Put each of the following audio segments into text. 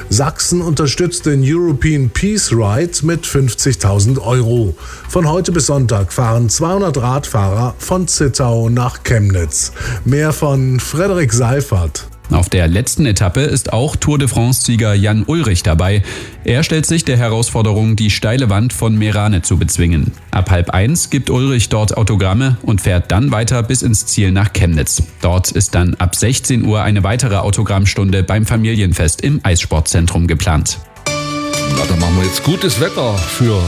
Sachsen unterstützt den European Peace Ride mit 50.000 €. Von heute bis Sonntag fahren 200 Radfahrer von Zittau nach Chemnitz. Mehr von Frederik Seifert. Auf der letzten Etappe ist auch Tour de France-Sieger Jan Ullrich dabei. Er stellt sich der Herausforderung, die steile Wand von Meerane zu bezwingen. Ab 12:30 gibt Ullrich dort Autogramme und fährt dann weiter bis ins Ziel nach Chemnitz. Dort ist dann ab 16 Uhr eine weitere Autogrammstunde beim Familienfest im Eissportzentrum geplant. Na, dann machen wir jetzt gutes Wetter für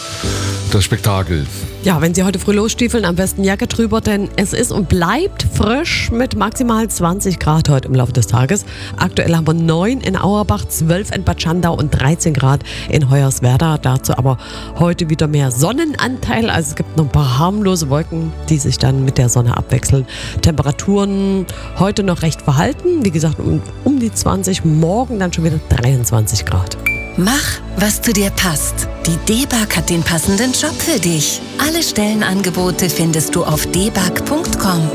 das Spektakel. Ja, wenn Sie heute früh losstiefeln, am besten Jacke drüber, denn es ist und bleibt frisch mit maximal 20 Grad heute im Laufe des Tages. Aktuell haben wir 9 in Auerbach, 12 in Bad Schandau und 13 Grad in Hoyerswerda. Dazu aber heute wieder mehr Sonnenanteil. Also es gibt noch ein paar harmlose Wolken, die sich dann mit der Sonne abwechseln. Temperaturen heute noch recht verhalten. Wie gesagt, um die 20, morgen dann schon wieder 23 Grad. Mach, was zu dir passt. Die DEBAG hat den passenden Job für dich. Alle Stellenangebote findest du auf debag.com.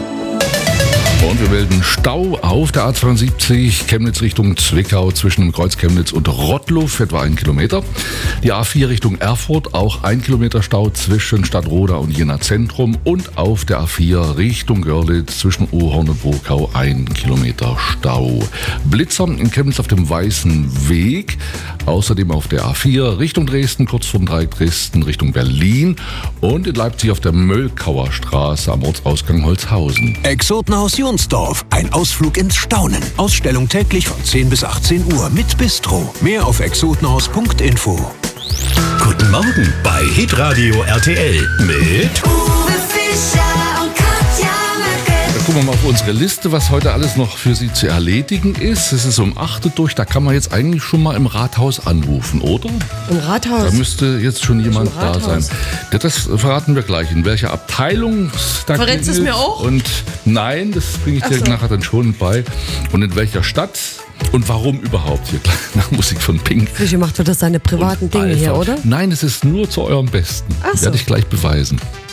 Und wir melden Stau auf der A72 Chemnitz Richtung Zwickau zwischen dem Kreuz Chemnitz und Rottluff, etwa 1 Kilometer. Die A4 Richtung Erfurt, auch 1 Kilometer Stau zwischen Stadtroda und Jena Zentrum. Und auf der A4 Richtung Görlitz zwischen Ohorn und Burkau 1 Kilometer Stau. Blitzer in Chemnitz auf dem Weißen Weg. Außerdem auf der A4 Richtung Dresden, kurz vor dem Dreieck Dresden Richtung Berlin. Und in Leipzig auf der Möllkauer Straße am Ortsausgang Holzhausen. Exotenhaus Jonsdorf, ein Ausflug ins Staunen. Ausstellung täglich von 10 bis 18 Uhr mit Bistro. Mehr auf exotenhaus.info. Guten Morgen bei Hitradio RTL mit Uwe Fischer und Katja Merkel. Da gucken wir mal auf unsere Liste, was heute alles noch für Sie zu erledigen ist. Es ist um 8 Uhr durch, da kann man jetzt eigentlich schon mal im Rathaus anrufen, oder? Im Rathaus? Da müsste jetzt schon jemand da sein. Rathaus. Das verraten wir gleich, in welcher Abteilung da Verrätst du es mir auch? Und nein, das bringe ich dir nachher dann schon bei. Und in welcher Stadt und warum überhaupt hier nach Musik von Pink. Sicher macht er das seine privaten Dinge hier, oder? Nein, es ist nur zu eurem Besten. Ach so. Werde ich gleich beweisen.